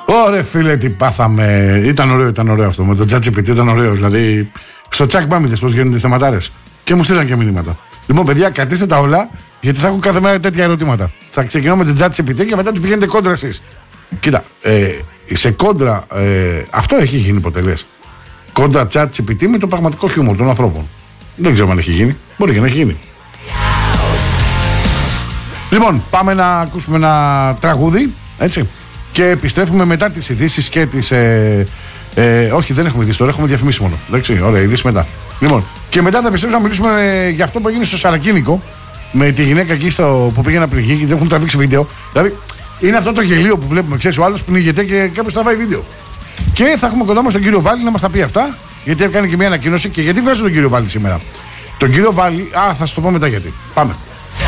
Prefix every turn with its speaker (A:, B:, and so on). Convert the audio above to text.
A: Ωραία, φίλε, τι πάθαμε. Ήταν ωραίο αυτό. Με τον ChatGPT ήταν ωραίο. Δηλαδή, στο τσακ πάμε πώ γίνονται οι θεματάρες. Και μου στείλαν και μηνύματα. Λοιπόν, παιδιά, κρατήστε τα όλα, γιατί θα έχω κάθε μέρα τέτοια ερωτήματα. Θα ξεκινάω με την ChatGPT και μετά του πηγαίνετε κόντρα εσείς. Κοίτα, σε κόντρα. Αυτό έχει γίνει ποτέ, λες. Κόντρα ChatGPT με το πραγματικό χιούμορ των ανθρώπων. Δεν ξέρω αν έχει γίνει. Μπορεί και να έχει γίνει. Λοιπόν, πάμε να ακούσουμε ένα τραγούδι. Έτσι. Και επιστρέφουμε μετά τις ειδήσεις και τις. Όχι, δεν έχουμε ειδήσεις τώρα, έχουμε διαφημίσεις μόνο. Εντάξει, ωραία, ειδήσεις μετά. Λοιπόν, και μετά θα επιστρέψουμε να μιλήσουμε για αυτό που έγινε στο Σαρακίνικο με τη γυναίκα εκεί που πήγε να πληγεί και δεν έχουν τραβήξει βίντεο. Δηλαδή, είναι αυτό το γελίο που βλέπουμε. Ξέρεις, ο άλλος πνίγεται και κάποιος τραβάει βίντεο. Και θα έχουμε κοντά μας τον κύριο Βάλη να μας τα πει αυτά, γιατί έκανε και μια ανακοίνωση. Και γιατί βγάζω τον κύριο Βάλη σήμερα. Τον κύριο Βάλη, θα σου το πω μετά γιατί. Πάμε.